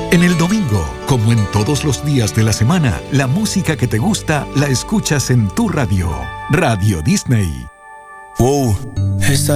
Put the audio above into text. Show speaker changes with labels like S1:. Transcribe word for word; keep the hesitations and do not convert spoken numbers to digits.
S1: En el domingo, como en todos los días de la semana, la música que te gusta la escuchas en tu radio. Radio Disney.
S2: Wow,